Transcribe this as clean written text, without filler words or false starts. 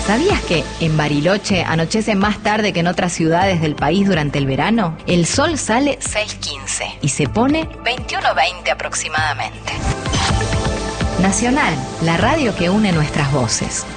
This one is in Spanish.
¿Sabías que en Bariloche anochece más tarde que en otras ciudades del país durante el verano? El sol sale 6:15 y se pone 21:20 aproximadamente. Nacional, la radio que une nuestras voces.